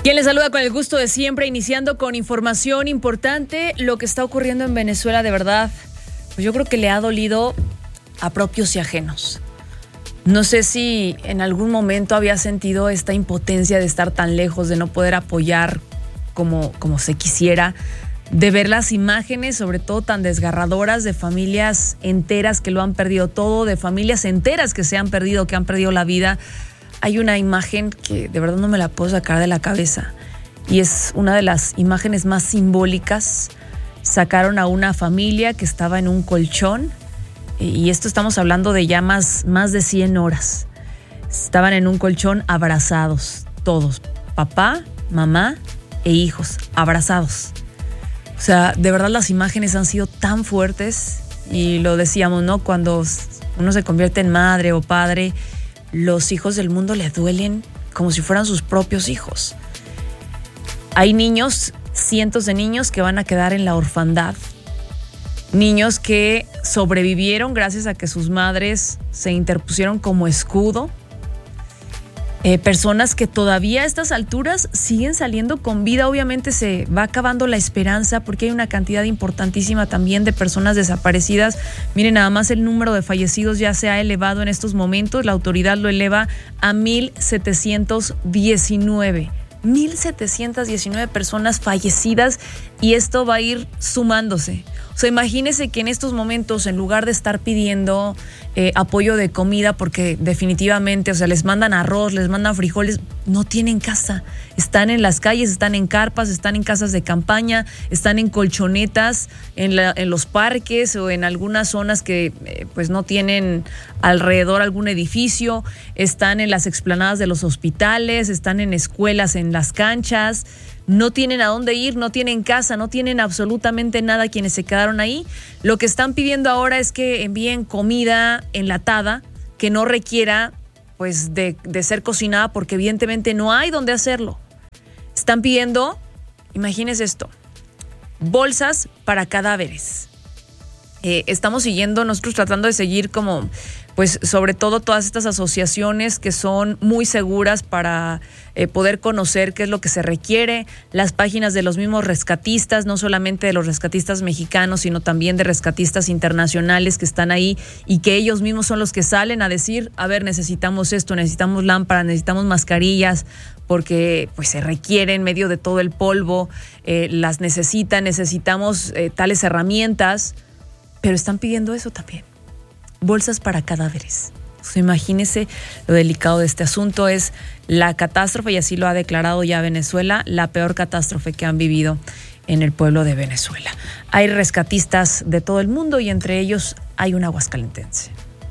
Quien les saluda con el gusto de siempre, iniciando con información importante. Lo que está ocurriendo en Venezuela, de verdad, pues yo creo que le ha dolido a propios y ajenos. No sé si en algún momento había sentido esta impotencia de estar tan lejos, de no poder apoyar como se quisiera, de ver las imágenes, sobre todo tan desgarradoras, de familias enteras que lo han perdido todo, de familias enteras que se han perdido, que han perdido la vida. Hay una imagen que de verdad no me la puedo sacar de la cabeza y es una de las imágenes más simbólicas. Sacaron a una familia que estaba en un colchón y esto estamos hablando de ya más de 100 horas. Estaban en un colchón abrazados, todos, papá, mamá e hijos, abrazados. O sea, de verdad las imágenes han sido tan fuertes y lo decíamos, ¿no? Cuando uno se convierte en madre o padre, los hijos del mundo le duelen como si fueran sus propios hijos. Hay niños, cientos de niños que van a quedar en la orfandad. Niños que sobrevivieron gracias a que sus madres se interpusieron como escudo. Personas que todavía a estas alturas siguen saliendo con vida. Obviamente se va acabando la esperanza porque hay una cantidad importantísima también de personas desaparecidas. Miren, nada más el número de fallecidos ya se ha elevado en estos momentos. La autoridad lo eleva a 1,719. 1,719 personas fallecidas y esto va a ir sumándose. O sea, imagínense que en estos momentos, en lugar de estar pidiendo apoyo de comida, porque definitivamente, o sea, les mandan arroz, les mandan frijoles, no tienen casa. Están en las calles, están en carpas, están en casas de campaña, están en colchonetas, en los parques o en algunas zonas que pues no tienen alrededor algún edificio, están en las explanadas de los hospitales, están en escuelas, en las canchas. No tienen a dónde ir, no tienen casa, no tienen absolutamente nada quienes se quedaron ahí. Lo que están pidiendo ahora es que envíen comida enlatada que no requiera pues de ser cocinada porque evidentemente no hay dónde hacerlo. Están pidiendo, imagínense esto, bolsas para cadáveres. Estamos siguiendo, nosotros tratando de seguir como pues sobre todo todas estas asociaciones que son muy seguras para poder conocer qué es lo que se requiere, las páginas de los mismos rescatistas, no solamente de los rescatistas mexicanos, sino también de rescatistas internacionales que están ahí y que ellos mismos son los que salen a decir, a ver, necesitamos esto, necesitamos lámparas, necesitamos mascarillas, porque pues se requiere en medio de todo el polvo, las necesitamos tales herramientas, pero están pidiendo eso también. Bolsas para cadáveres. O sea, imagínese lo delicado de este asunto. Es la catástrofe, y así lo ha declarado ya Venezuela, la peor catástrofe que han vivido en el pueblo de Venezuela. Hay rescatistas de todo el mundo y entre ellos hay un aguascalentense.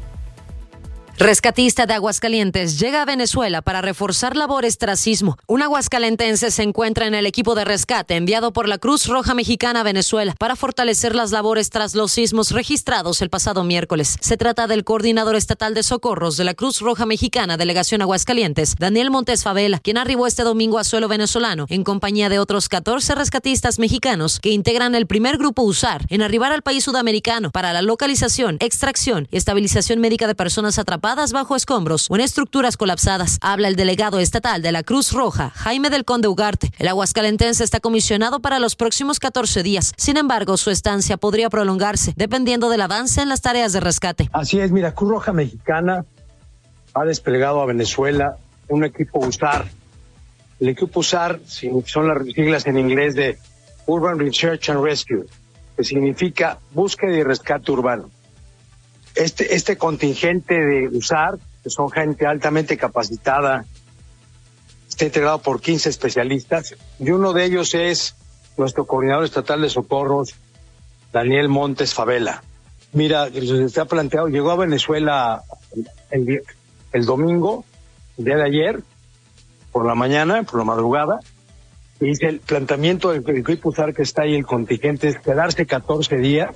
Rescatista de Aguascalientes llega a Venezuela para reforzar labores tras sismo. Un aguascalentense se encuentra en el equipo de rescate enviado por la Cruz Roja Mexicana a Venezuela para fortalecer las labores tras los sismos registrados el pasado miércoles. Se trata del coordinador estatal de socorros de la Cruz Roja Mexicana Delegación Aguascalientes, Daniel Montes Favela, quien arribó este domingo a suelo venezolano en compañía de otros 14 rescatistas mexicanos que integran el primer grupo USAR en arribar al país sudamericano para la localización, extracción y estabilización médica de personas atrapadas bajo escombros o en estructuras colapsadas. Habla el delegado estatal de la Cruz Roja, Jaime del Conde Ugarte. El aguascalentense está comisionado para los próximos 14 días. Sin embargo, su estancia podría prolongarse dependiendo del avance en las tareas de rescate. Así es, mira, Cruz Roja Mexicana ha desplegado a Venezuela un equipo USAR. El equipo USAR son las siglas en inglés de Urban Research and Rescue, que significa búsqueda y rescate urbano. Este contingente de USAR, que son gente altamente capacitada, está integrado por 15 especialistas, y uno de ellos es nuestro coordinador estatal de socorros, Daniel Montes Favela. Mira, se ha planteado, llegó a Venezuela el domingo, el día de ayer, por la mañana, por la madrugada, y dice el planteamiento del equipo USAR que está ahí, el contingente, es quedarse 14 días.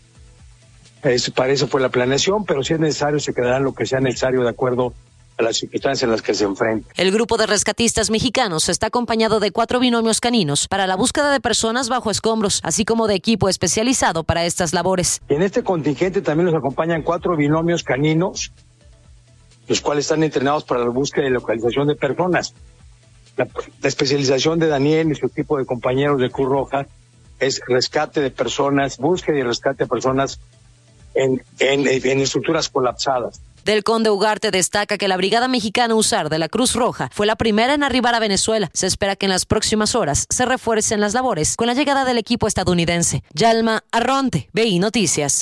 Para eso fue la planeación, pero si es necesario se quedarán lo que sea necesario de acuerdo a las circunstancias en las que se enfrentan. El grupo de rescatistas mexicanos está acompañado de 4 binomios caninos para la búsqueda de personas bajo escombros, así como de equipo especializado para estas labores. Y en este contingente también nos acompañan 4 binomios caninos, los cuales están entrenados para la búsqueda y localización de personas. La especialización de Daniel y su equipo de compañeros de Cruz Roja es rescate de personas, búsqueda y rescate de personas en estructuras colapsadas. Del Conde Ugarte destaca que la Brigada Mexicana USAR de la Cruz Roja fue la primera en arribar a Venezuela. Se espera que en las próximas horas se refuercen las labores con la llegada del equipo estadounidense. Yalma Arronte, BI Noticias.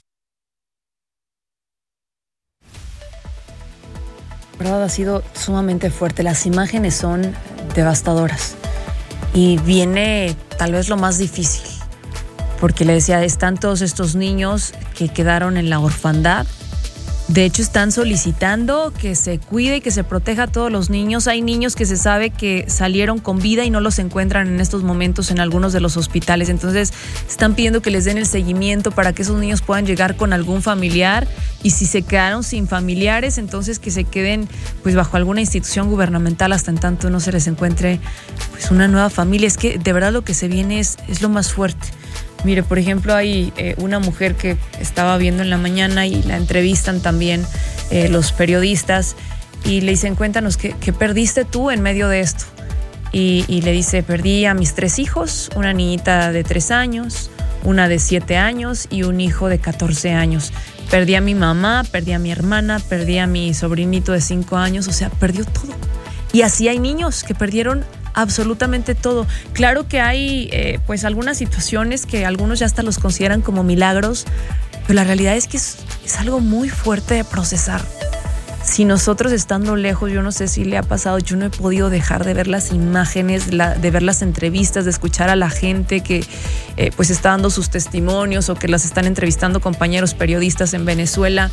La verdad ha sido sumamente fuerte. Las imágenes son devastadoras. Y viene tal vez lo más difícil. Porque le decía, están todos estos niños que quedaron en la orfandad. De hecho, están solicitando que se cuide y que se proteja a todos los niños. Hay niños que se sabe que salieron con vida y no los encuentran en estos momentos en algunos de los hospitales. Entonces, están pidiendo que les den el seguimiento para que esos niños puedan llegar con algún familiar. Y si se quedaron sin familiares, entonces que se queden pues bajo alguna institución gubernamental hasta en tanto no se les encuentre pues una nueva familia. Es que de verdad lo que se viene es lo más fuerte. Mire, por ejemplo, hay una mujer que estaba viendo en la mañana y la entrevistan también los periodistas y le dicen, cuéntanos, ¿qué perdiste tú en medio de esto? Y le dice, perdí a mis 3 hijos, una niñita de 3 años, una de 7 años y un hijo de 14 años. Perdí a mi mamá, perdí a mi hermana, perdí a mi sobrinito de 5 años, o sea, perdió todo. Y así hay niños que perdieron absolutamente todo. Claro que hay pues algunas situaciones que algunos ya hasta los consideran como milagros, pero la realidad es que es algo muy fuerte de procesar. Si nosotros estando lejos, yo no sé si le ha pasado, yo no he podido dejar de ver las imágenes, de ver las entrevistas, de escuchar a la gente que pues está dando sus testimonios o que las están entrevistando compañeros periodistas en Venezuela.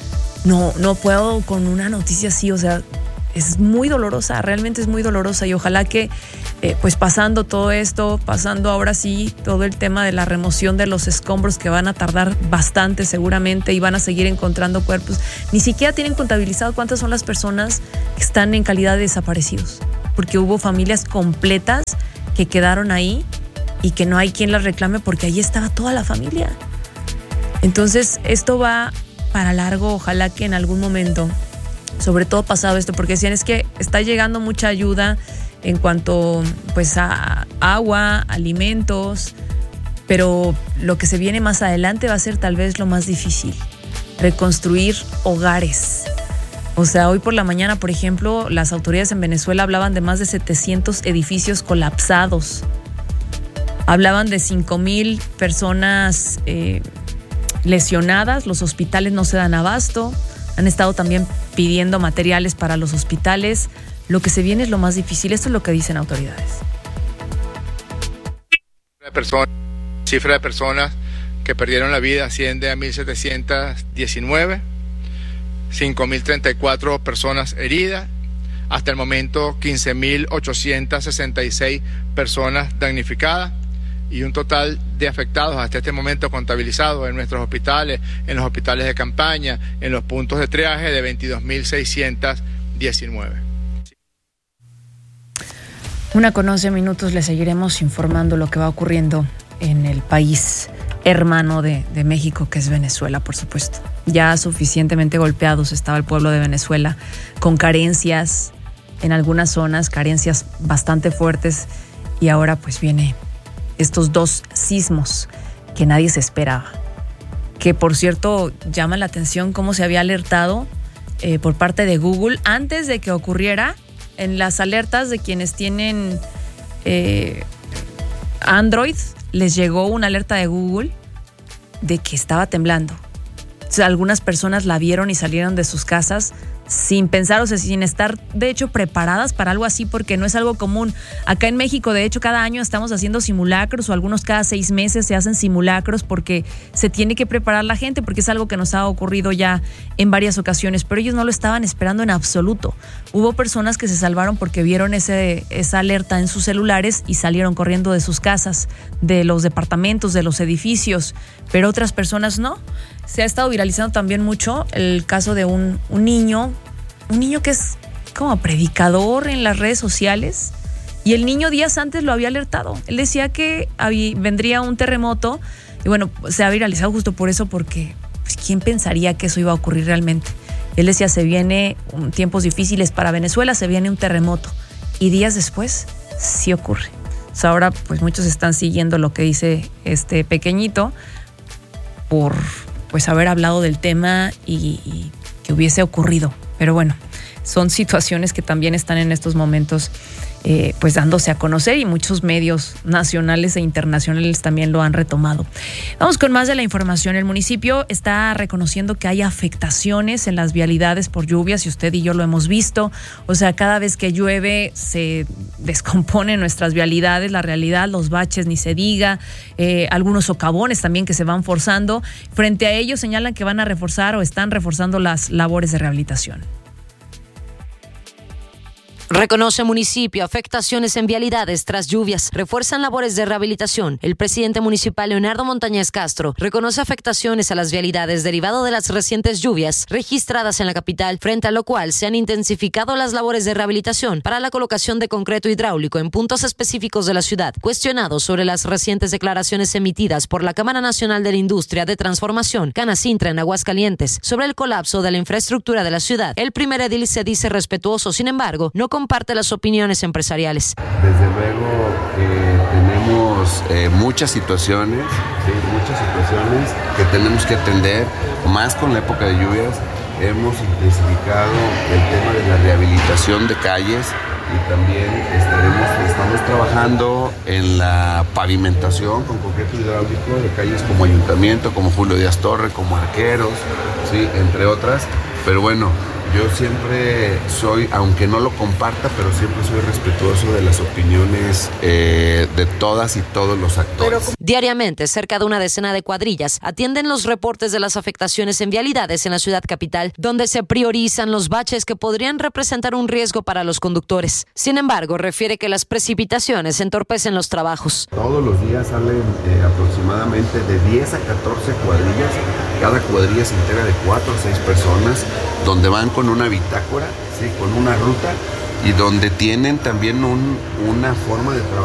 No puedo con una noticia así, o sea, es muy dolorosa, realmente es muy dolorosa y ojalá que pues pasando todo esto, pasando ahora sí todo el tema de la remoción de los escombros que van a tardar bastante seguramente y van a seguir encontrando cuerpos, ni siquiera tienen contabilizado cuántas son las personas que están en calidad de desaparecidos, porque hubo familias completas que quedaron ahí y que no hay quien las reclame porque ahí estaba toda la familia. Entonces esto va para largo, ojalá que en algún momento, sobre todo pasado esto, porque decían es que está llegando mucha ayuda en cuanto pues a agua, alimentos, pero lo que se viene más adelante va a ser tal vez lo más difícil, reconstruir hogares. O sea, hoy por la mañana, por ejemplo, las autoridades en Venezuela hablaban de más de 700 edificios colapsados. Hablaban de 5,000 personas lesionadas, los hospitales no se dan abasto. Han estado también pidiendo materiales para los hospitales. Lo que se viene es lo más difícil. Esto es lo que dicen autoridades. Cifra de personas que perdieron la vida asciende a 1.719, 5.034 personas heridas. Hasta el momento, 15.866 personas damnificadas y un total de afectados hasta este momento contabilizados en nuestros hospitales, en los hospitales de campaña, en los puntos de triaje de 22.619. 1:11 minutos, le seguiremos informando lo que va ocurriendo en el país hermano de México, que es Venezuela, por supuesto. Ya suficientemente golpeados estaba el pueblo de Venezuela, con carencias en algunas zonas, carencias bastante fuertes, y ahora pues viene estos 2 sismos que nadie se esperaba. Que por cierto llama la atención cómo se había alertado por parte de Google antes de que ocurriera. En las alertas de quienes tienen Android les llegó una alerta de Google de que estaba temblando. O sea, algunas personas la vieron y salieron de sus casas sin pensar, o sea, sin estar de hecho preparadas para algo así, porque no es algo común. Acá en México, de hecho, cada año estamos haciendo simulacros, o algunos cada 6 meses se hacen simulacros porque se tiene que preparar la gente, porque es algo que nos ha ocurrido ya en varias ocasiones, pero ellos no lo estaban esperando en absoluto. Hubo personas que se salvaron porque vieron esa alerta en sus celulares y salieron corriendo de sus casas, de los departamentos, de los edificios, pero otras personas no. Se ha estado viralizando también mucho el caso de un niño que es como predicador en las redes sociales, y el niño días antes lo había alertado. Él decía que vendría un terremoto y bueno, se ha viralizado justo por eso, porque pues, ¿quién pensaría que eso iba a ocurrir realmente? Él decía, se viene tiempos difíciles para Venezuela, se viene un terremoto, y días después sí ocurre. O sea, ahora pues muchos están siguiendo lo que dice este pequeñito por pues haber hablado del tema y que hubiese ocurrido. Pero bueno, son situaciones que también están en estos momentos pues dándose a conocer, y muchos medios nacionales e internacionales también lo han retomado. Vamos con más de la información. El municipio está reconociendo que hay afectaciones en las vialidades por lluvias, y usted y yo lo hemos visto. O sea, cada vez que llueve se descomponen nuestras vialidades, la realidad, los baches ni se diga, algunos socavones también que se van forzando. Frente a ellos señalan que van a reforzar o están reforzando las labores de rehabilitación. Reconoce municipio afectaciones en vialidades tras lluvias. Refuerzan labores de rehabilitación. El presidente municipal Leonardo Montañez Castro reconoce afectaciones a las vialidades derivado de las recientes lluvias registradas en la capital, frente a lo cual se han intensificado las labores de rehabilitación para la colocación de concreto hidráulico en puntos específicos de la ciudad. Cuestionado sobre las recientes declaraciones emitidas por la Cámara Nacional de la Industria de Transformación, Canacintra, en Aguascalientes, sobre el colapso de la infraestructura de la ciudad, el primer edil se dice respetuoso, sin embargo, no comparte las opiniones empresariales. Desde luego tenemos muchas situaciones que tenemos que atender, más con la época de lluvias. Hemos intensificado el tema de la rehabilitación de calles y también estamos trabajando en la pavimentación con concreto hidráulico de calles como Ayuntamiento, como Julio Díaz Torre, como Arqueros, ¿sí? Entre otras. Pero bueno, yo siempre soy, aunque no lo comparta, pero siempre soy respetuoso de las opiniones de todas y todos los actores. Diariamente, cerca de una decena de cuadrillas atienden los reportes de las afectaciones en vialidades en la ciudad capital, donde se priorizan los baches que podrían representar un riesgo para los conductores. Sin embargo, refiere que las precipitaciones entorpecen los trabajos. Todos los días salen aproximadamente de 10 a 14 cuadrillas. Cada cuadrilla se integra de 4 a 6 personas, donde van con una bitácora, ¿sí? Con una ruta, y donde tienen también una forma de trabajo.